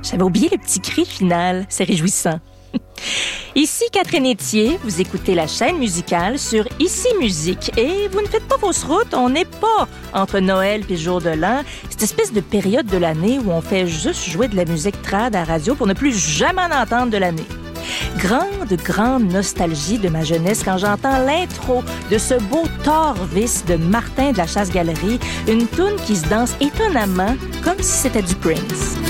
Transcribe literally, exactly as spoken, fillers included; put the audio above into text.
J'avais oublié le petit cri final. C'est réjouissant. Ici Catherine Etier, vous écoutez la chaîne musicale sur Ici Musique. Et vous ne faites pas fausse route, on n'est pas entre Noël et jour de l'an. Cette espèce de période de l'année où on fait juste jouer de la musique trad à la radio pour ne plus jamais en entendre de l'année. Grande, grande nostalgie de ma jeunesse quand j'entends l'intro de ce beau Torvis de Martin de la Chasse-Galerie, une toune qui se danse étonnamment comme si c'était du Prince.